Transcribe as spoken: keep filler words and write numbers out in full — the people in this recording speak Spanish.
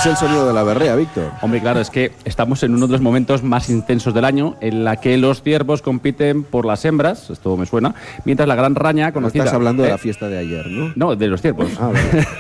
es el sonido de la berrea, Víctor. Hombre, claro, es que estamos en uno de los momentos más intensos del año en la que los ciervos compiten por las hembras, esto me suena, mientras la gran raña conocida... No estás hablando ¿eh? de la fiesta de ayer, ¿no? No, de los ciervos. Ah, vale.